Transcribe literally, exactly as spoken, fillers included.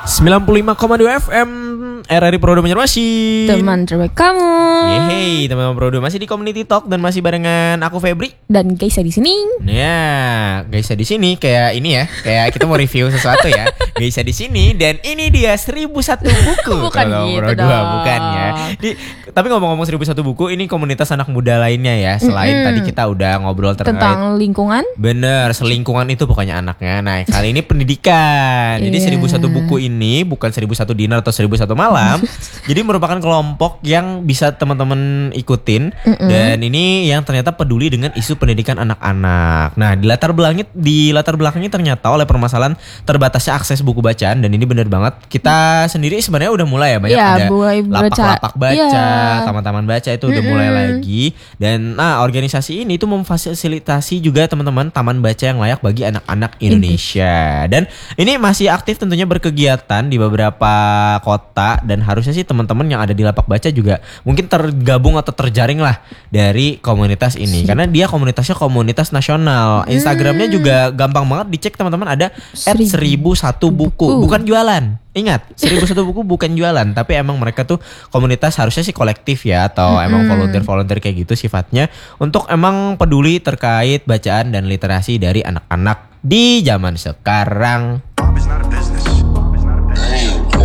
sembilan puluh lima koma dua F M R R I Pro dua Banjarmasin. Teman terbaik kamu. Yeay, teman-teman Pro dua masih di Community Talk dan masih barengan aku Febri dan Geisha di sini. Ya, Geisha di sini kayak ini ya, kayak kita mau review sesuatu ya. Geisha di sini dan ini dia seribu satu buku. Bukan Kalau gitu Pro dua dong. bukan ya. Di, tapi ngomong-ngomong seribu satu buku, ini komunitas anak muda lainnya ya. Selain Mm-mm. tadi kita udah ngobrol terkait Tentang lingkungan. bener, selingkungan itu pokoknya anaknya. Nah, kali ini pendidikan. Jadi Iya. seribu satu buku ini bukan seribu satu dinner atau seribu satu malam. Jadi merupakan kelompok yang bisa teman-teman ikutin. Mm-mm. Dan ini yang ternyata peduli dengan isu pendidikan anak-anak. Nah, di latar belakangnya di latar belakangnya ternyata oleh permasalahan terbatasnya akses buku bacaan, dan ini bener banget. Kita sendiri sebenarnya udah mulai ya, banyak Iya, ada mulai baca. lapak-lapak baca, Iya. taman-taman baca itu udah mulai lagi. Dan nah, organisasi ini tuh memfasilitasi juga teman-teman taman baca yang layak bagi anak-anak Indonesia. Dan ini masih aktif tentunya berkegiatan di beberapa kota, dan harusnya sih teman-teman yang ada di lapak baca juga mungkin tergabung atau terjaring lah dari komunitas ini, karena dia komunitasnya komunitas nasional. Instagramnya juga gampang banget dicek teman-teman, ada at seribu satu buku, bukan jualan. Ingat, seribu satu buku bukan jualan, tapi emang mereka tuh komunitas harusnya sih kolektif ya, atau emang volunteer-volunteer kayak gitu sifatnya, untuk emang peduli terkait bacaan dan literasi dari anak-anak di zaman sekarang.